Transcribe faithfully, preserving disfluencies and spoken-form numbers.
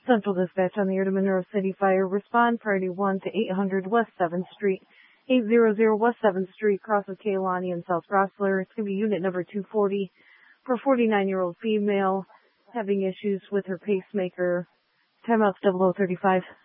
Central Dispatch on the air to Monroe City Fire. Respond priority one to eight hundred West seventh Street, eight hundred West seventh Street, cross of Kaylani and South Rossler. It's going to be unit number two forty for a forty-nine-year-old female having issues with her pacemaker. Timeout's double oh thirty-five.